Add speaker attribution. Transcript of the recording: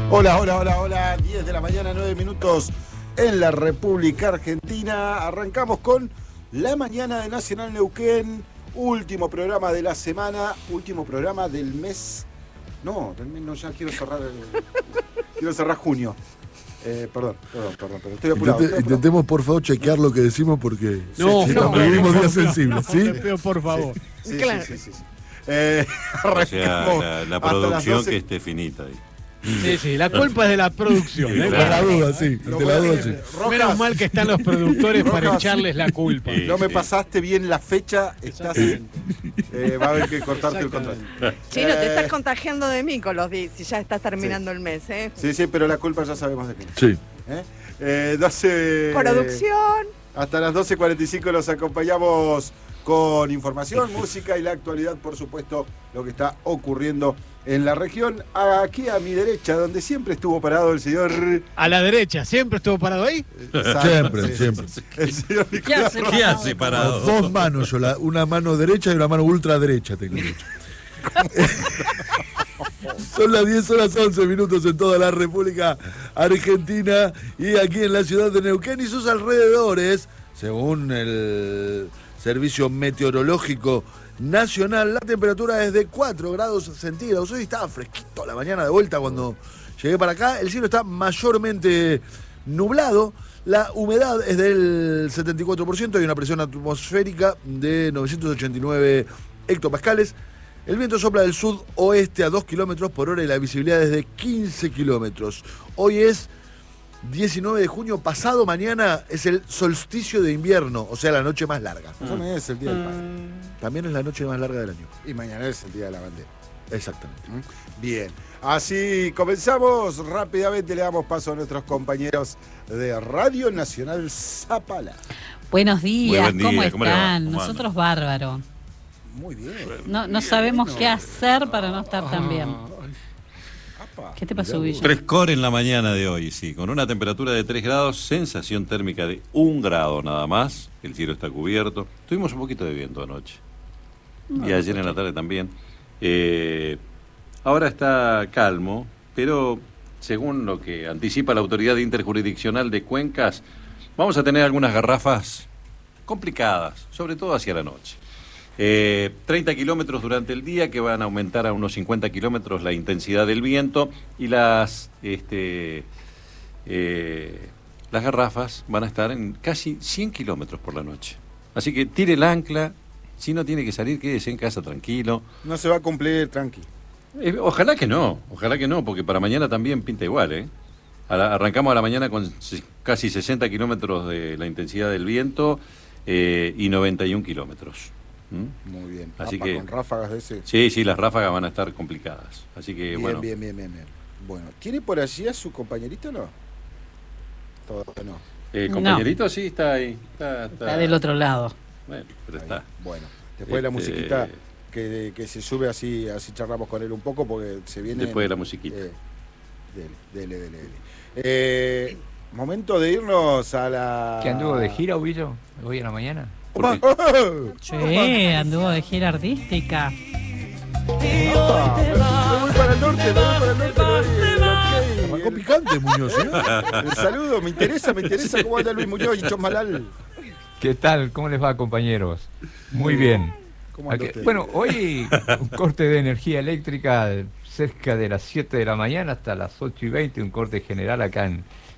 Speaker 1: Hola, hola, hola, hola. 10 de la mañana, 9 minutos en la República Argentina. Arrancamos con la mañana de Nacional Neuquén. Último programa de la semana, último programa del mes. No, del mes no, ya quiero cerrar quiero cerrar junio. Perdón, pero estoy apurado.
Speaker 2: Intentemos, por favor, chequear lo que decimos porque vivimos días sensibles, ¿sí?
Speaker 3: Por favor.
Speaker 1: Sí,
Speaker 3: claro.
Speaker 1: sí.
Speaker 4: O sea, la producción que esté finita ahí.
Speaker 3: Sí, la culpa es de la producción.
Speaker 2: Ante la duda, sí.
Speaker 3: Menos mal que están los productores para echarles la culpa.
Speaker 1: No me pasaste bien la fecha, estás va a haber que cortarte el contrato.
Speaker 5: Chino, te estás contagiando de mí con los días, si ya estás terminando el mes, ¿eh?
Speaker 1: Sí, pero la culpa ya sabemos de quién.
Speaker 2: Sí.
Speaker 1: 12...
Speaker 5: Producción.
Speaker 1: Hasta las 12:45 los acompañamos con información, música y la actualidad, por supuesto, lo que está ocurriendo en la región. Aquí a mi derecha, donde siempre estuvo parado el señor...
Speaker 3: A la derecha, ¿siempre estuvo parado ahí?
Speaker 2: Siempre.
Speaker 1: El señor Nicolás Rojas.
Speaker 4: ¿Qué hace parado?
Speaker 2: Dos manos, una mano derecha y una mano ultraderecha tengo. Son las 10 horas 11 minutos en toda la República Argentina y aquí en la ciudad de Neuquén y sus alrededores, según el Servicio Meteorológico Nacional, la temperatura es de 4 grados centígrados. Hoy estaba fresquito la mañana de vuelta cuando llegué para acá. El cielo está mayormente nublado. La humedad es del 74% y una presión atmosférica de 989 hectopascales. El viento sopla del sudoeste a 2 kilómetros por hora y la visibilidad es de 15 kilómetros. Hoy es 19 de junio, pasado mañana es el solsticio de invierno, o sea, la noche más larga.
Speaker 1: Mañana es el Día del Padre.
Speaker 2: También es la noche más larga del año.
Speaker 1: Y mañana es el Día de la Bandera.
Speaker 2: Exactamente.
Speaker 1: Bien, así comenzamos. Rápidamente le damos paso a nuestros compañeros de Radio Nacional Zapala.
Speaker 6: Buenos días,
Speaker 4: Buen día,
Speaker 6: ¿cómo
Speaker 4: ¿cómo le va?
Speaker 6: están?
Speaker 4: ¿Cómo
Speaker 6: Nosotros bárbaro.
Speaker 1: Muy bien.
Speaker 6: No sabemos qué hacer para no estar tan bien. ¿Qué te pasó, Villa?
Speaker 4: Frescor en la mañana de hoy, sí, con una temperatura de 3 grados, sensación térmica de 1 grado nada más, el cielo está cubierto, tuvimos un poquito de viento anoche, y ayer en la tarde también. Ahora está calmo, pero según lo que anticipa la Autoridad Interjurisdiccional de Cuencas, vamos a tener algunas garrafas complicadas, sobre todo hacia la noche. 30 kilómetros durante el día, que van a aumentar a unos 50 kilómetros la intensidad del viento, y las garrafas van a estar en casi 100 kilómetros por la noche. Así que tire el ancla, si no tiene que salir, quédese en casa tranquilo.
Speaker 1: No se va a cumplir, tranqui.
Speaker 4: Ojalá que no, porque para mañana también pinta igual, ¿eh? Arrancamos a la mañana con casi 60 kilómetros de la intensidad del viento y 91 kilómetros.
Speaker 1: Muy bien.
Speaker 4: Así que,
Speaker 1: con ráfagas de ese.
Speaker 4: Sí, las ráfagas van a estar complicadas. Así que,
Speaker 1: Bien,
Speaker 4: bueno.
Speaker 1: bien. Bueno, ¿tiene por allí a su compañerito o no? Todavía no.
Speaker 4: El compañerito sí está ahí.
Speaker 6: Está del otro lado.
Speaker 4: Bueno, pero
Speaker 1: Ahí.
Speaker 4: está.
Speaker 1: Bueno, después de la musiquita que se sube así charlamos con él un poco porque se viene.
Speaker 4: Después de la musiquita.
Speaker 1: Dele. Momento de irnos a la...
Speaker 7: ¿Que anduvo de gira, Ovillo, hoy en la mañana?
Speaker 6: Sí, anduvo de gira artística.
Speaker 1: Me voy para el norte.
Speaker 2: Arrancó picante, Muñoz, ¿eh?
Speaker 1: El saludo, me interesa cómo anda Luis Muñoz y Chosmalal.
Speaker 7: ¿Qué tal? ¿Cómo les va, compañeros? Muy bien.
Speaker 1: ¿Cómo anda usted?
Speaker 7: Bueno, hoy un corte de energía eléctrica cerca de las 7 de la mañana hasta las 8:20, un corte general acá